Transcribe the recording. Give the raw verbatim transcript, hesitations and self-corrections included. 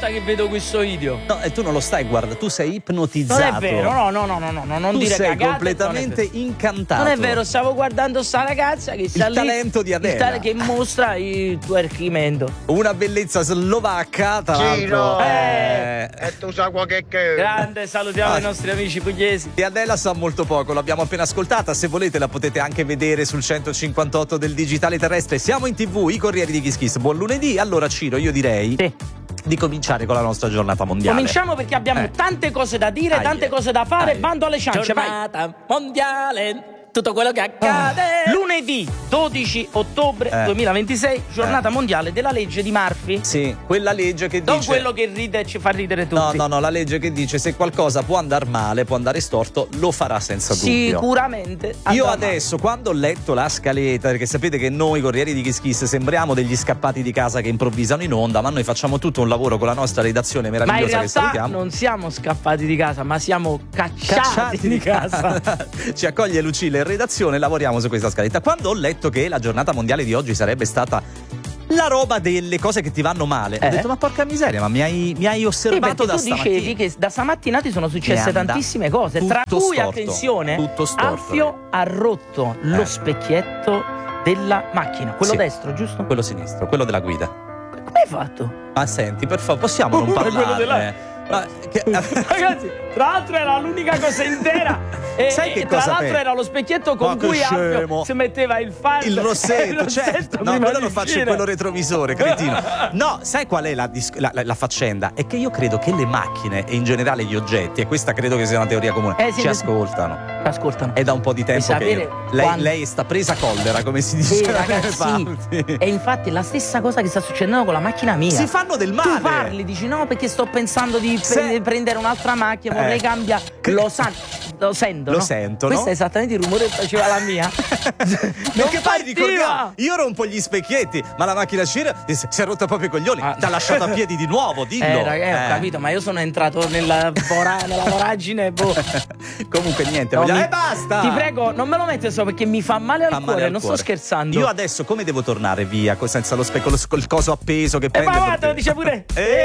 che vedo questo video. No, e tu non lo stai guardando, tu sei ipnotizzato. Non è vero, no, no, no, no, no, no non tu dire sei cagate. completamente non incantato. Non è vero, stavo guardando sta ragazza che sta il lì, talento di Adele, il tale che mostra il twerkimento. Una bellezza slovacca, tra l'altro. Eh. E tu sai qualche che. Grande, salutiamo Ah. i nostri amici pugliesi. E Adela sa molto poco, l'abbiamo appena ascoltata. Se volete la potete anche vedere sul centocinquantotto del digitale terrestre. Siamo in tv, i Corrieri di Kiss Kiss. Buon lunedì. Allora Ciro, io direi Sì. di cominciare con la nostra giornata mondiale. Cominciamo perché abbiamo Eh. tante cose da dire, Aia. tante cose da fare. Aia. Bando alle ciance, vai. Giornata mondiale, tutto quello che accade. Lunedì dodici ottobre Eh. duemilaventisei, giornata Eh. mondiale della legge di Murphy. Sì, quella legge che Non dice quello che ride e ci fa ridere tutti. No, no, no, la legge che dice se qualcosa può andare male, può andare storto, lo farà senza dubbio. Sicuramente. Io andrà adesso, quando ho letto la scaletta, perché sapete che noi Corrieri di Kiss Kiss sembriamo degli scappati di casa che improvvisano in onda, ma noi facciamo tutto un lavoro con la nostra redazione male. Ma in meravigliosa che realtà salutiamo. non siamo scappati di casa, ma siamo cacciati, di casa. Ci accoglie Lucilla in redazione, lavoriamo su questa scaletta. Quando ho letto che la giornata mondiale di oggi sarebbe stata la roba delle cose che ti vanno male, Eh? ho detto ma porca miseria, ma mi hai, mi hai Sì, osservato perché da tu stamattina. dicevi che da stamattina ti sono successe È andata tantissime cose, tra tutto cui, storto, attenzione, tutto storto. Alfio ha rotto lo Eh. specchietto della macchina, quello Sì. destro, giusto? Quello sinistro, quello della guida. Come hai fatto? Ma senti, per favore, possiamo non Quello parlare? della- Ma che- Ragazzi, tra l'altro era l'unica cosa intera. E, Sai che e tra cosa l'altro penso? era lo specchietto con Ma che cui Alfio scemo. si metteva il fardo. Il rossetto, il certo. rossetto No, prima quello di lo faccio in uscire. quello retrovisore, cretino. No, sai qual è la, dis- la, la- la faccenda? È che io credo che le macchine e in generale gli oggetti, e questa credo che sia una teoria comune, Eh, sì, ci sì. ascoltano. Ascoltano. È da un po' di tempo Vuoi che sapere io- lei, quando- lei sta presa collera, come si dice. Sì, dalle ragazzi, parti. e infatti è la stessa cosa che sta succedendo con la macchina mia. Si fanno del male. Tu parli, dici no perché sto pensando di Se- pre- prendere un'altra macchina, vorrei Eh. cambiare. Che- Lo sanno, lo sentono. Lo sentono. Questo è esattamente il rumore che faceva la mia. Perché poi ricordiamo, io rompo gli specchietti, ma la macchina Ciro si si è rotta proprio i coglioni. Ah. Ti ha lasciato a piedi di nuovo, dillo. Eh, ragazzi, Eh. ho capito, ma io sono entrato nella, vora- nella voragine. Boh. Comunque niente, No, vogliamo- mi- eh basta. Ti prego, non me lo metti solo perché mi fa male al Fa cuore, male al non cuore. sto scherzando. Io adesso come devo tornare via co- senza lo specchio, col coso appeso che E prende ma guarda, lo perché- dice pure. Eh,